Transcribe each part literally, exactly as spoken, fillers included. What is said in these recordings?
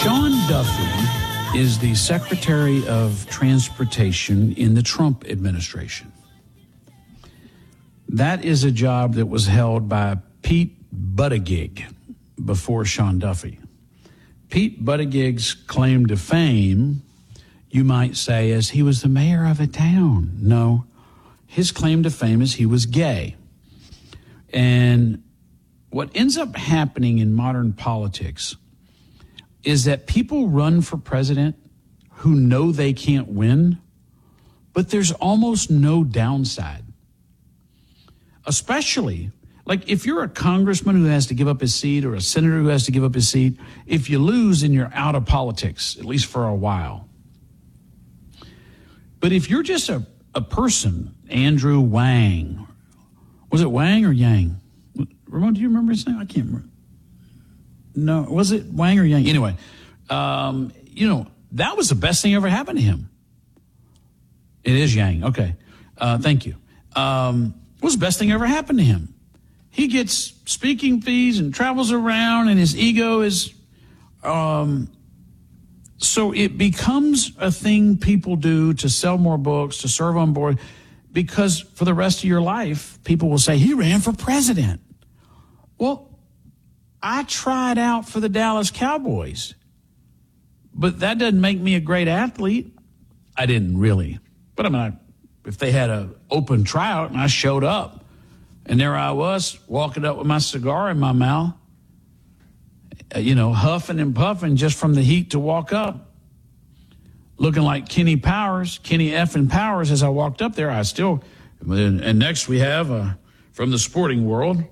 Sean Duffy is the Secretary of Transportation in the Trump administration. That is a job that was held by Pete Buttigieg before Sean Duffy. Pete Buttigieg's claim to fame, you might say, is he was the mayor of a town. No, his claim to fame is he was gay. And what ends up happening in modern politics is that people run for president who know they can't win, but there's almost no downside. Especially, like if you're a congressman who has to give up his seat or a senator who has to give up his seat, if you lose, then you're out of politics, at least for a while. But if you're just a, a person, Andrew Wang, was it Wang or Yang? Ramon, do you remember his name? I can't remember. No, was it Wang or Yang? Anyway, um, you know, that was the best thing ever happened to him. It is Yang. Okay. Uh, thank you. Um, it was the best thing ever happened to him. He gets speaking fees and travels around, and his ego is, um, so it becomes a thing people do to sell more books, to serve on board, because for the rest of your life, people will say, he ran for president. Well, I tried out for the Dallas Cowboys, but that doesn't make me a great athlete. I didn't really. But I mean, I, if they had an open tryout and I showed up, and there I was walking up with my cigar in my mouth, you know, huffing and puffing just from the heat to walk up, looking like Kenny Powers, Kenny effing Powers as I walked up there. I still, and next we have uh, from the sporting world,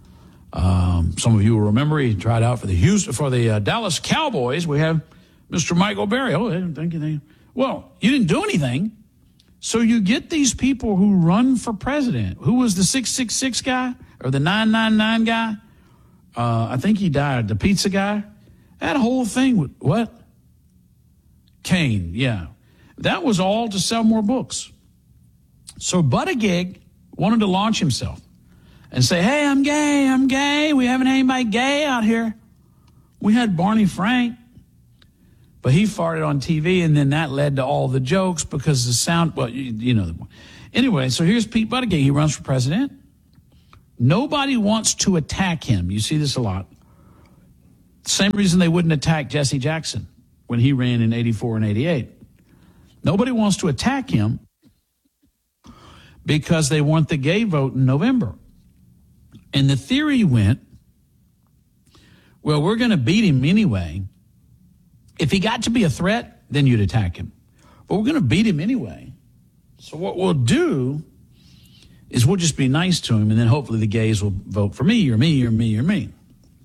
Um, some of you will remember he tried out for the Houston, for the uh, Dallas Cowboys. We have Mister Michael Berry. Oh, thank you. Well, you didn't do anything. So you get these people who run for president. Who was the six six six guy or the nine nine nine guy? Uh, I think he died. The pizza guy. That whole thing with what? Kane. Yeah. That was all to sell more books. So Buttigieg wanted to launch himself and say, hey, I'm gay, I'm gay. We haven't had anybody gay out here. We had Barney Frank, but he farted on T V, and then that led to all the jokes because the sound, well, you, you know. Anyway, so here's Pete Buttigieg. He runs for president. Nobody wants to attack him. You see this a lot. Same reason they wouldn't attack Jesse Jackson when he ran in eighty-four and eighty-eight. Nobody wants to attack him because they want the gay vote in November. And the theory went, well, we're going to beat him anyway. If he got to be a threat, then you'd attack him. But we're going to beat him anyway. So what we'll do is we'll just be nice to him, and then hopefully the gays will vote for me or me or me or me.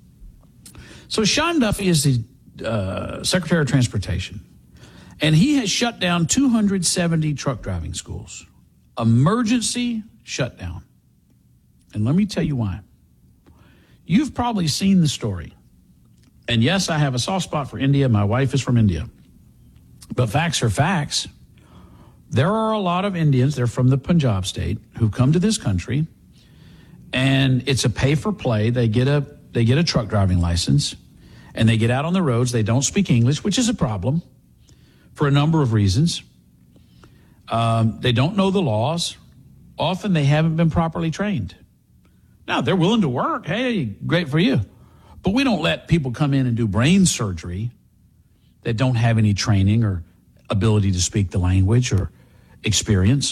So Sean Duffy is the uh, Secretary of Transportation, and he has shut down two hundred seventy truck driving schools. Emergency shutdown. And let me tell you why. You've probably seen the story. And yes, I have a soft spot for India. My wife is from India. But facts are facts. There are a lot of Indians, they're from the Punjab state, who come to this country, and it's a pay for play. They get a they get a truck driving license, and they get out on the roads. They don't speak English, which is a problem for a number of reasons. Um, they don't know the laws. Often they haven't been properly trained. Now, they're willing to work. Hey, great for you. But we don't let people come in and do brain surgery that don't have any training or ability to speak the language or experience.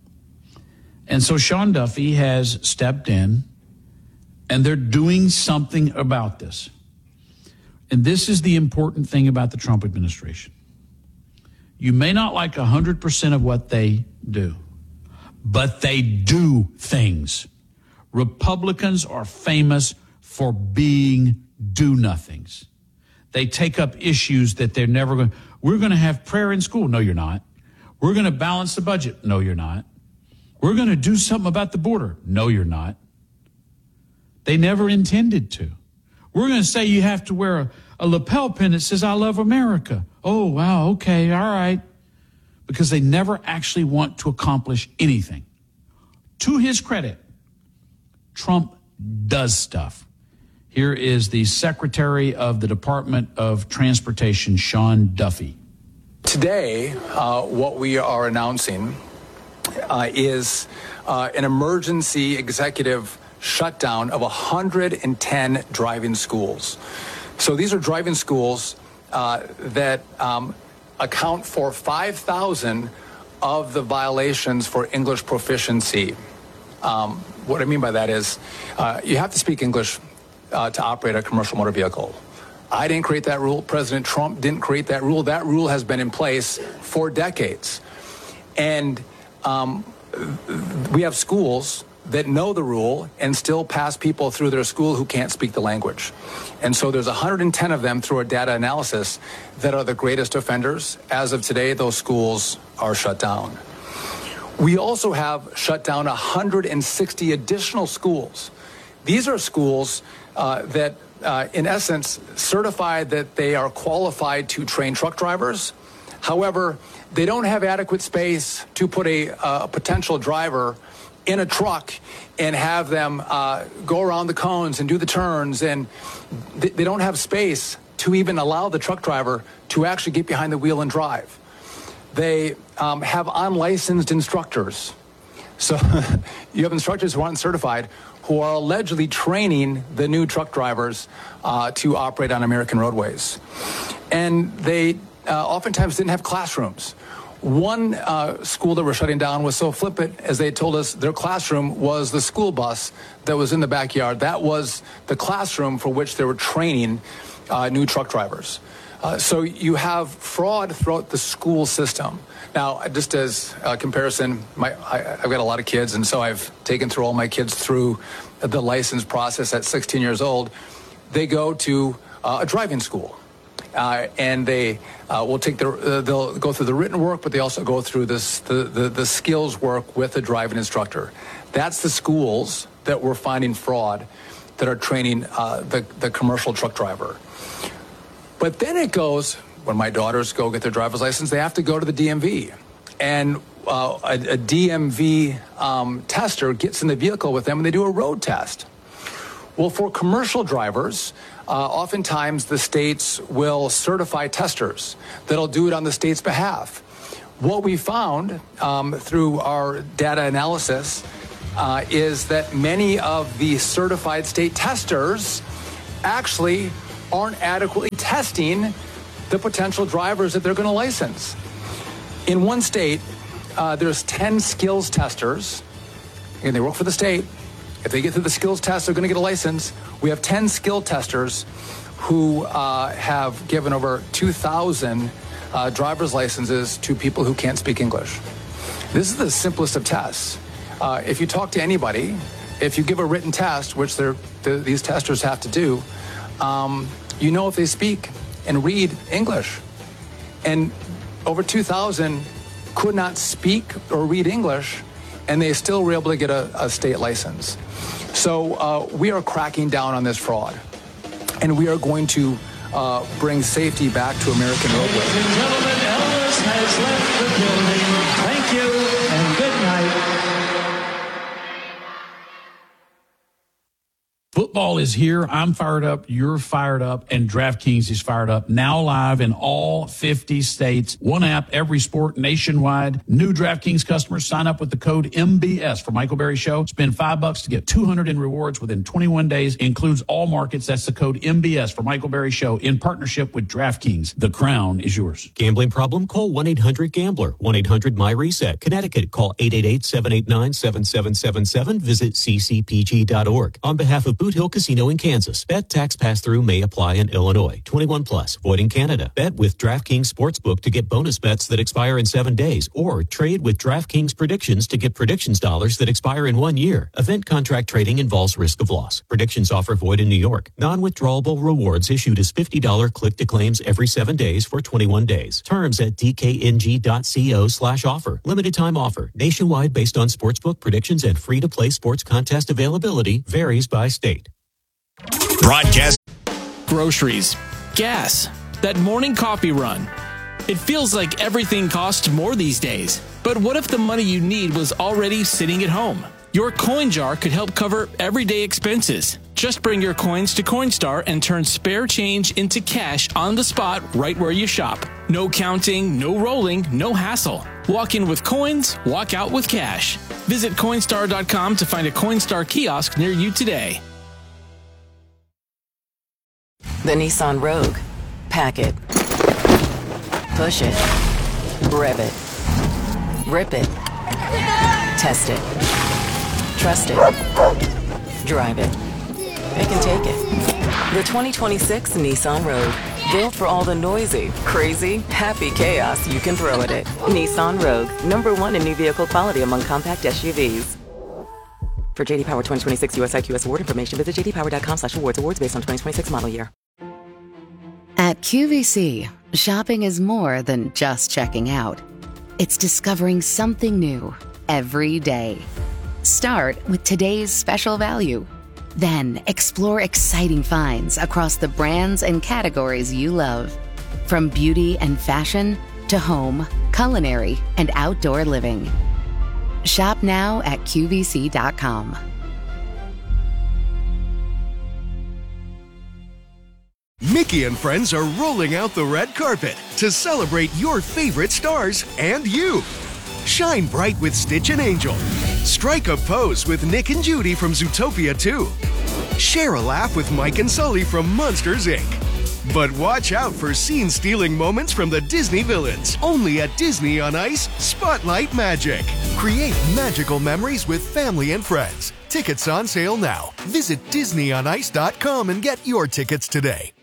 And so Sean Duffy has stepped in, and they're doing something about this. And this is the important thing about the Trump administration. You may not like one hundred percent of what they do, but they do things. Republicans are famous for being do-nothings. They take up issues that they're never going to. We're going to have prayer in school. No, you're not. We're going to balance the budget. No, you're not. We're going to do something about the border. No, you're not. They never intended to. We're going to say you have to wear a, a lapel pin that says, I love America. Oh, wow, okay, all right. Because they never actually want to accomplish anything. To his credit, Trump does stuff. Here is the Secretary of the Department of Transportation, Sean Duffy. Today, uh, what we are announcing uh, is uh, an emergency executive shutdown of one hundred ten driving schools. So these are driving schools uh, that um, account for five thousand of the violations for English proficiency. Um, what I mean by that is uh, you have to speak English uh, to operate a commercial motor vehicle. I didn't create that rule. President Trump didn't create that rule. That rule has been in place for decades. And um, we have schools that know the rule and still pass people through their school who can't speak the language. And so there's one hundred ten of them through a data analysis that are the greatest offenders. As of today, those schools are shut down. We also have shut down one hundred sixty additional schools. These are schools uh, that, uh, in essence, certify that they are qualified to train truck drivers. However, they don't have adequate space to put a, a potential driver in a truck and have them uh, go around the cones and do the turns, and they, they don't have space to even allow the truck driver to actually get behind the wheel and drive. They um, have unlicensed instructors. So you have instructors who aren't certified who are allegedly training the new truck drivers uh, to operate on American roadways. And they uh, oftentimes didn't have classrooms. One uh, school that we're shutting down was so flippant, as they told us their classroom was the school bus that was in the backyard. That was the classroom for which they were training uh, new truck drivers. Uh, so you have fraud throughout the school system. Now, just as a comparison, my, I, I've got a lot of kids, and so I've taken through all my kids through the license process at sixteen years old. They go to uh, a driving school. Uh, and they uh, will take their, uh, they'll go through the written work, but they also go through this, the, the, the skills work with a driving instructor. That's the schools that we're finding fraud that are training uh, the, the commercial truck driver. But then it goes, when my daughters go get their driver's license, they have to go to the D M V. And uh, a, a D M V um, tester gets in the vehicle with them and they do a road test. Well, for commercial drivers, uh, oftentimes the states will certify testers that'll do it on the state's behalf. What we found um, through our data analysis uh, is that many of the certified state testers actually aren't adequately testing the potential drivers that they're going to license. In one state, uh, there's ten skills testers, and they work for the state. If they get through the skills test, they're going to get a license. We have ten skill testers who uh, have given over two thousand uh, driver's licenses to people who can't speak English. This is the simplest of tests. Uh, if you talk to anybody, if you give a written test, which they're, the, these testers have to do, um, you know if they speak and read English. And over two thousand could not speak or read English, and they still were able to get a, a state license. So uh, we are cracking down on this fraud, and we are going to uh, bring safety back to American roadways. Ladies and gentlemen, Elvis has left the building. Thank you and good night. Football is here. I'm fired up. You're fired up. And DraftKings is fired up. Now live in all fifty states. One app, every sport, nationwide. New DraftKings customers sign up with the code M B S for Michael Berry Show. Spend five bucks to get two hundred in rewards within twenty-one days. Includes all markets. That's the code M B S for Michael Berry Show in partnership with DraftKings. The crown is yours. Gambling problem? Call one eight hundred gambler. one eight hundred my reset. Connecticut, call eight eight eight, seven eight nine, seven seven seven seven. Visit c c p g dot org. On behalf of Boot Hill Casino in Kansas. Bet tax pass-through may apply in Illinois. twenty-one plus. Void in Canada. Bet with DraftKings Sportsbook to get bonus bets that expire in seven days. Or trade with DraftKings Predictions to get predictions dollars that expire in one year. Event contract trading involves risk of loss. Predictions offer void in New York. Non-withdrawable rewards issued as fifty dollars click-to-claims every seven days for twenty-one days. Terms at d k n g dot co slash offer. Limited time offer. Nationwide based on sportsbook predictions and free-to-play sports contest availability. Varies by state. Broadcast. Groceries, gas, that morning coffee run. It feels like everything costs more these days. But what if the money you need was already sitting at home? Your coin jar could help cover everyday expenses. Just bring your coins to Coinstar and turn spare change into cash on the spot right where you shop. No counting, no rolling, no hassle. Walk in with coins, walk out with cash. Visit Coinstar dot com to find a Coinstar kiosk near you today. The Nissan Rogue. Pack it. Push it. Rev it. Rip it. Test it. Trust it. Drive it. It can take it. The twenty twenty-six Nissan Rogue. Built for all the noisy, crazy, happy chaos you can throw at it. Nissan Rogue. Number one in new vehicle quality among compact S U Vs. For J D Power twenty twenty-six U S I Q S award information, visit j d power dot com slash awards. Awards based on twenty twenty-six model year. At Q V C, shopping is more than just checking out. It's discovering something new every day. Start with today's special value. Then explore exciting finds across the brands and categories you love. From beauty and fashion to home, culinary, and outdoor living. Shop now at Q V C dot com. Mickey and friends are rolling out the red carpet to celebrate your favorite stars and you. Shine bright with Stitch and Angel. Strike a pose with Nick and Judy from Zootopia two. Share a laugh with Mike and Sully from Monsters, Incorporated. But watch out for scene-stealing moments from the Disney villains. Only at Disney on Ice Spotlight Magic. Create magical memories with family and friends. Tickets on sale now. Visit disney on ice dot com and get your tickets today.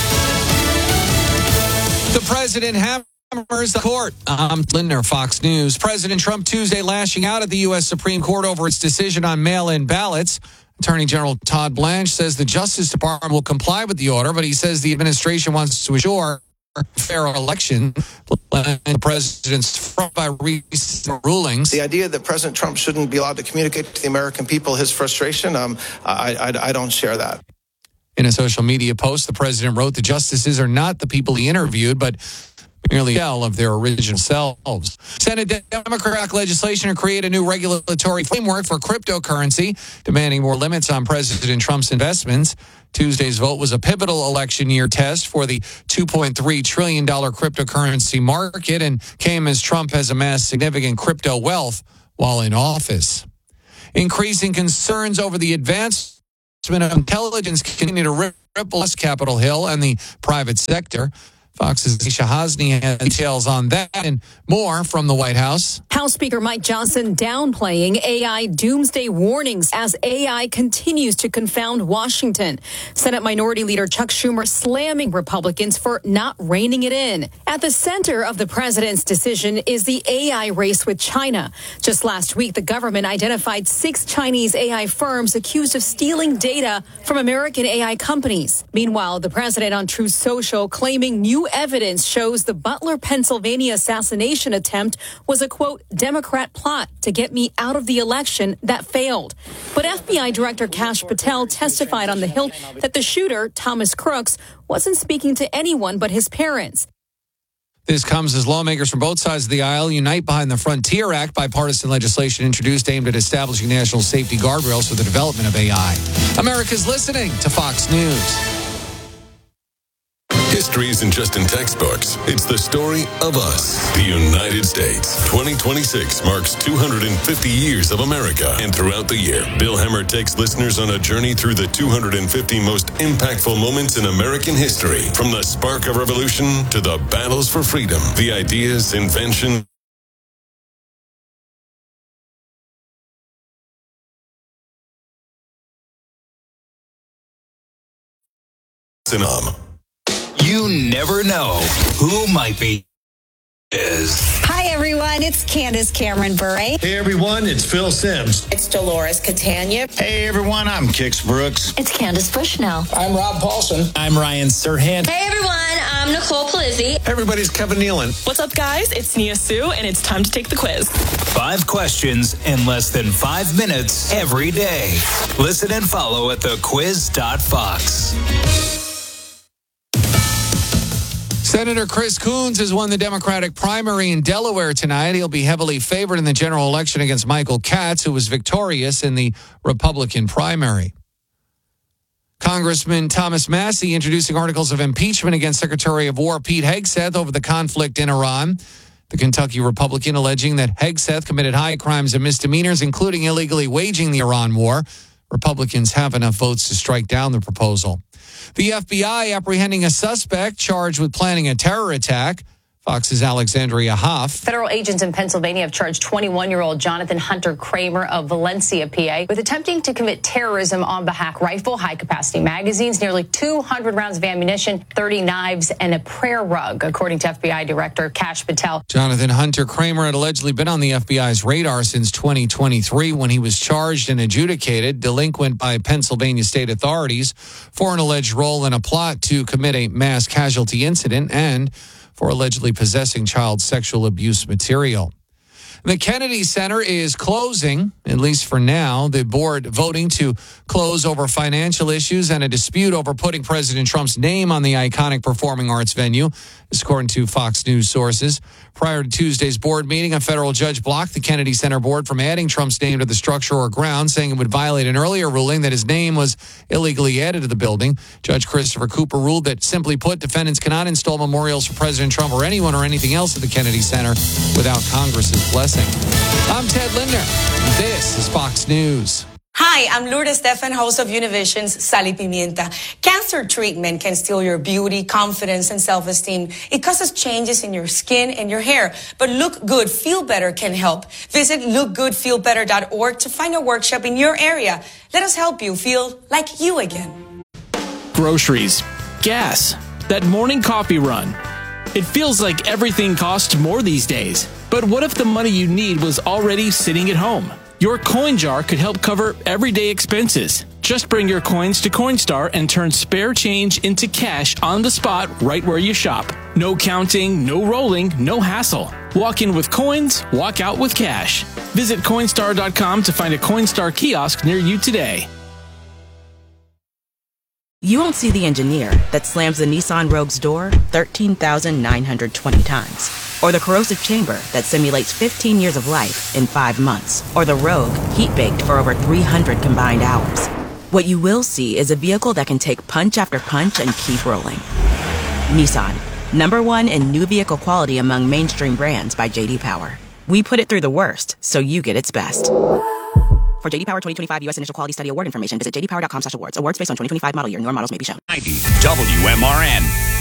The president hammers the court. I'm Lindner, Fox News. President Trump Tuesday lashing out at the U S Supreme Court over its decision on mail-in ballots. Attorney General Todd Blanche says the Justice Department will comply with the order, but he says the administration wants to assure a fair election. The president's front by recent rulings. The idea that President Trump shouldn't be allowed to communicate to the American people his frustration, um, I, I, I don't share that. In a social media post, the president wrote the justices are not the people he interviewed, but merely a shell of their original selves. Senate Democrat legislation to create a new regulatory framework for cryptocurrency, demanding more limits on President Trump's investments. Tuesday's vote was a pivotal election year test for the two point three trillion dollars cryptocurrency market and came as Trump has amassed significant crypto wealth while in office. Increasing concerns over the advancement of intelligence continue to ripple Capitol Hill and the private sector. Fox's Aisha Hasni has details on that and more from the White House. House Speaker Mike Johnson downplaying A I doomsday warnings as A I continues to confound Washington. Senate Minority Leader Chuck Schumer slamming Republicans for not reining it in. At the center of the president's decision is the A I race with China. Just last week, the government identified six Chinese A I firms accused of stealing data from American A I companies. Meanwhile, the president on Truth Social claiming new evidence shows the Butler, Pennsylvania assassination attempt was a, quote, Democrat plot to get me out of the election that failed. But F B I Director Kash Patel testified on the Hill that the shooter, Thomas Crooks, wasn't speaking to anyone but his parents. This comes as lawmakers from both sides of the aisle unite behind the Frontier Act, bipartisan legislation introduced aimed at establishing national safety guardrails for the development of A I. America's listening to Fox News. History isn't just in textbooks. It's the story of us, the United States. twenty twenty-six marks two hundred fifty years of America. And throughout the year, Bill Hemmer takes listeners on a journey through the two hundred fifty most impactful moments in American history. From the spark of revolution to the battles for freedom, the ideas, invention, and um. You never know who might be is. Hi, everyone. It's Candace Cameron Bure. Hey, everyone. It's Phil Sims. It's Dolores Catania. Hey, everyone. I'm Kix Brooks. It's Candace Bushnell. I'm Rob Paulson. I'm Ryan Serhant. Hey, everyone. I'm Nicole Palizzi. Everybody's Kevin Nealon. What's up, guys? It's Nia Sue, and it's time to take the quiz. Five questions in less than five minutes every day. Listen and follow at the quiz dot fox. Senator Chris Coons has won the Democratic primary in Delaware tonight. He'll be heavily favored in the general election against Michael Katz, who was victorious in the Republican primary. Congressman Thomas Massie introducing articles of impeachment against Secretary of War Pete Hegseth over the conflict in Iran. The Kentucky Republican alleging that Hegseth committed high crimes and misdemeanors, including illegally waging the Iran war. Republicans have enough votes to strike down the proposal. The F B I apprehending a suspect charged with planning a terror attack. Fox's Alexandria Hoff. Federal agents in Pennsylvania have charged twenty-one-year-old Jonathan Hunter Kramer of Valencia, P A, with attempting to commit terrorism on behalf rifle, high-capacity magazines, nearly two hundred rounds of ammunition, thirty knives, and a prayer rug, according to F B I Director Kash Patel. Jonathan Hunter Kramer had allegedly been on the F B I's radar since twenty twenty-three when he was charged and adjudicated delinquent by Pennsylvania state authorities for an alleged role in a plot to commit a mass casualty incident and for allegedly possessing child sexual abuse material. The Kennedy Center is closing, at least for now. The board voting to close over financial issues and a dispute over putting President Trump's name on the iconic performing arts venue, according to Fox News sources. Prior to Tuesday's board meeting, a federal judge blocked the Kennedy Center board from adding Trump's name to the structure or grounds, saying it would violate an earlier ruling that his name was illegally added to the building. Judge Christopher Cooper ruled that, simply put, defendants cannot install memorials for President Trump or anyone or anything else at the Kennedy Center without Congress's blessing. I'm Ted Linder. This is Fox News. Hi, I'm Lourdes Stefan, host of Univision's Sal y Pimienta. Cancer treatment can steal your beauty, confidence, and self-esteem. It causes changes in your skin and your hair. But Look Good, Feel Better can help. Visit look good feel better dot org to find a workshop in your area. Let us help you feel like you again. Groceries, gas, that morning coffee run. It feels like everything costs more these days. But what if the money you need was already sitting at home? Your coin jar could help cover everyday expenses. Just bring your coins to Coinstar and turn spare change into cash on the spot right where you shop. No counting, no rolling, no hassle. Walk in with coins, walk out with cash. Visit Coinstar dot com to find a Coinstar kiosk near you today. You won't see the engineer that slams the Nissan Rogue's door thirteen thousand nine hundred twenty times. Or the corrosive chamber that simulates fifteen years of life in five months. Or the Rogue heat-baked for over three hundred combined hours. What you will see is a vehicle that can take punch after punch and keep rolling. Nissan, number one in new vehicle quality among mainstream brands by J D Power. We put it through the worst, so you get its best. For J D Power twenty twenty-five U S Initial Quality Study Award information, visit j d power dot com slash awards. Awards based on twenty twenty-five model year. Newer models may be shown. ninety W M R N.